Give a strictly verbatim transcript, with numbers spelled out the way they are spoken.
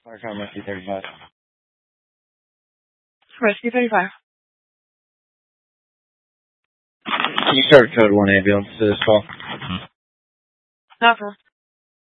Firecom Rescue thirty-five. Rescue thirty-five. Can you start code one ambulance to this call? Nothing.